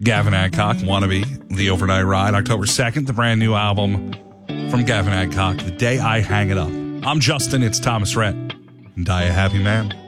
Gavin Adcock, Wannabe, The Overnight Ride, October 2nd, the brand new album from Gavin Adcock, The Day I Hang It Up. I'm Justin, it's Thomas Rhett, and die a happy man.